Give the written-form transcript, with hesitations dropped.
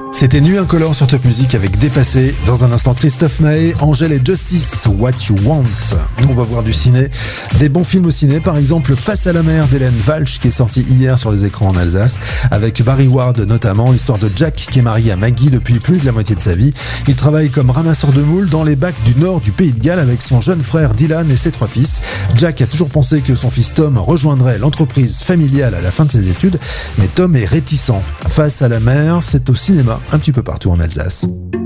C'était Nuit Incolore sur Top Music avec Dépassé. Dans un instant, Christophe Maé, Angèle et Justice, What You Want. On va voir du ciné, des bons films au ciné, par exemple Face à la mer d'Hélène Walsh qui est sorti hier sur les écrans en Alsace, avec Barry Ward notamment, l'histoire de Jack qui est marié à Maggie depuis plus de la moitié de sa vie. Il travaille comme ramasseur de moules dans les bacs du nord du Pays de Galles avec son jeune frère Dylan et ses 3 fils. Jack a toujours pensé que son fils Tom rejoindrait l'entreprise familiale à la fin de ses études, mais Tom est réticent. Face à la mer, c'est au cinéma un petit peu partout en Alsace.